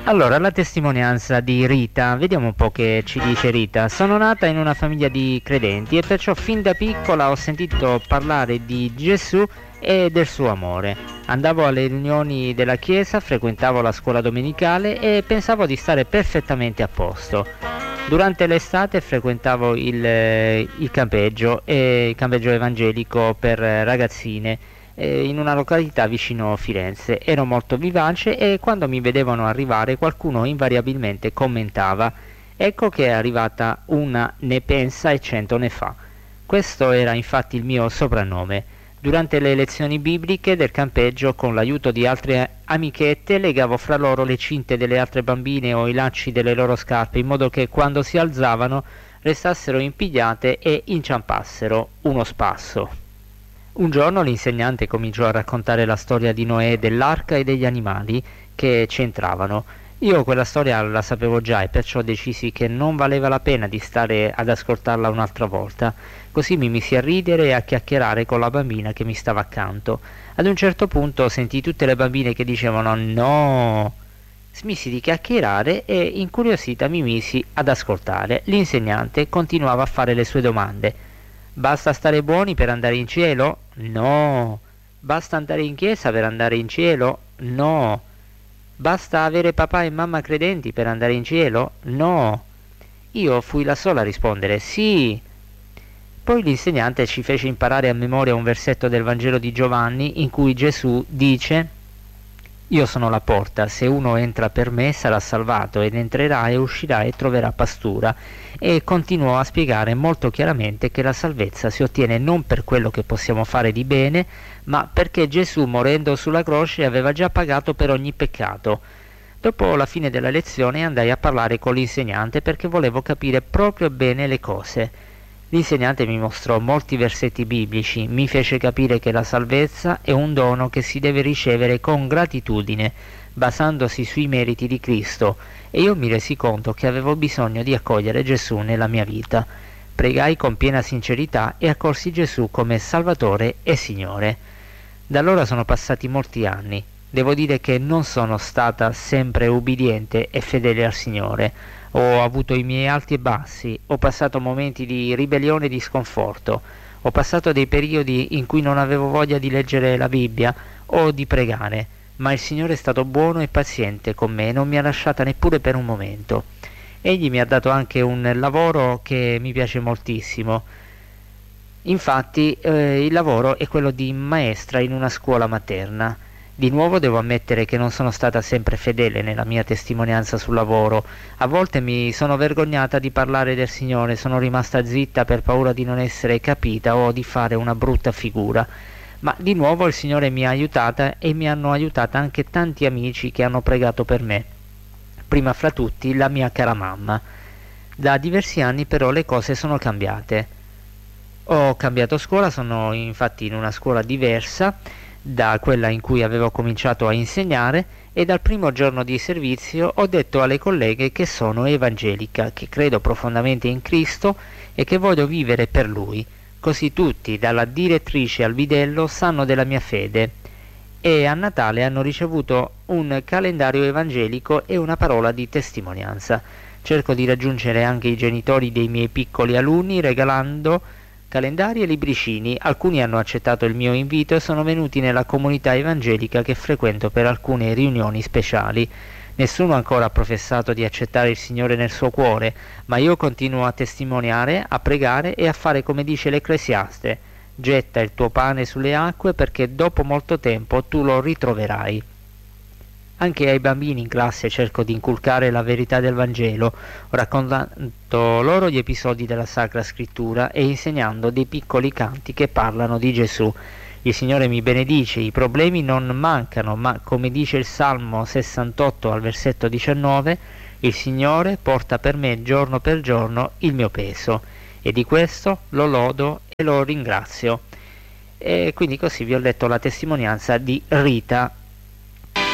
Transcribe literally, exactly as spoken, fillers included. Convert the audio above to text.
Allora, la testimonianza di Rita, vediamo un po' che ci dice Rita. Sono nata in una famiglia di credenti e perciò fin da piccola ho sentito parlare di Gesù e del suo amore. Andavo alle riunioni della chiesa, frequentavo la scuola domenicale e pensavo di stare perfettamente a posto. Durante l'estate frequentavo il, il campeggio, e, il campeggio evangelico per ragazzine in una località vicino Firenze. Ero molto vivace e quando mi vedevano arrivare qualcuno invariabilmente commentava: ecco che è arrivata una ne pensa e cento ne fa. Questo era infatti il mio soprannome. Durante le lezioni bibliche del campeggio, con l'aiuto di altre amichette, legavo fra loro le cinte delle altre bambine o i lacci delle loro scarpe, in modo che quando si alzavano restassero impigliate e inciampassero uno spasso. Un giorno l'insegnante cominciò a raccontare la storia di Noè, dell'arca e degli animali che c'entravano. Io quella storia la sapevo già e perciò decisi che non valeva la pena di stare ad ascoltarla un'altra volta. Così mi misi a ridere e a chiacchierare con la bambina che mi stava accanto. Ad un certo punto sentii tutte le bambine che dicevano no. Smisi di chiacchierare e incuriosita mi misi ad ascoltare. L'insegnante continuava a fare le sue domande. Basta stare buoni per andare in cielo? No. Basta andare in chiesa per andare in cielo? No. Basta avere papà e mamma credenti per andare in cielo? No. Io fui la sola a rispondere sì. Poi l'insegnante ci fece imparare a memoria un versetto del Vangelo di Giovanni in cui Gesù dice: io sono la porta, se uno entra per me sarà salvato ed entrerà e uscirà e troverà pastura. E continuò a spiegare molto chiaramente che la salvezza si ottiene non per quello che possiamo fare di bene, ma perché Gesù, morendo sulla croce, aveva già pagato per ogni peccato. Dopo la fine della lezione andai a parlare con l'insegnante perché volevo capire proprio bene le cose. L'insegnante mi mostrò molti versetti biblici, mi fece capire che la salvezza è un dono che si deve ricevere con gratitudine, basandosi sui meriti di Cristo, e io mi resi conto che avevo bisogno di accogliere Gesù nella mia vita. Pregai con piena sincerità e accolsi Gesù come Salvatore e Signore. Da allora sono passati molti anni. Devo dire che non sono stata sempre ubbidiente e fedele al Signore. Ho avuto i miei alti e bassi, ho passato momenti di ribellione e di sconforto, ho passato dei periodi in cui non avevo voglia di leggere la Bibbia o di pregare, ma il Signore è stato buono e paziente con me e non mi ha lasciata neppure per un momento. Egli mi ha dato anche un lavoro che mi piace moltissimo. Infatti eh, il lavoro è quello di maestra in una scuola materna. Di nuovo devo ammettere che non sono stata sempre fedele nella mia testimonianza sul lavoro. A volte mi sono vergognata di parlare del Signore, sono rimasta zitta per paura di non essere capita o di fare una brutta figura. Ma di nuovo il Signore mi ha aiutata e mi hanno aiutata anche tanti amici che hanno pregato per me. Prima fra tutti la mia cara mamma. Da diversi anni però le cose sono cambiate. Ho cambiato scuola, sono infatti in una scuola diversa da quella in cui avevo cominciato a insegnare e dal primo giorno di servizio ho detto alle colleghe che sono evangelica, che credo profondamente in Cristo e che voglio vivere per Lui. Così tutti, dalla direttrice al bidello, sanno della mia fede e a Natale hanno ricevuto un calendario evangelico e una parola di testimonianza. Cerco di raggiungere anche i genitori dei miei piccoli alunni regalando calendari e libricini. Alcuni hanno accettato il mio invito e sono venuti nella comunità evangelica che frequento per alcune riunioni speciali. Nessuno ancora ha professato di accettare il Signore nel suo cuore, ma io continuo a testimoniare, a pregare e a fare come dice l'Ecclesiaste: getta il tuo pane sulle acque perché dopo molto tempo tu lo ritroverai. Anche ai bambini in classe cerco di inculcare la verità del Vangelo, raccontando loro gli episodi della Sacra Scrittura e insegnando dei piccoli canti che parlano di Gesù. Il Signore mi benedice, i problemi non mancano, ma come dice il Salmo sessantotto al versetto diciannove, il Signore porta per me giorno per giorno il mio peso, e di questo lo lodo e lo ringrazio. E quindi così vi ho letto la testimonianza di Rita